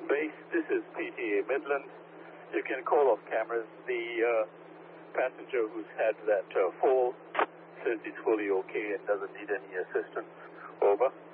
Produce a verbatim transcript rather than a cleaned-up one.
Base, this is P T A Midland. You can call off cameras. The uh, passenger who's had that uh, fall says he's fully okay and doesn't need any assistance. Over.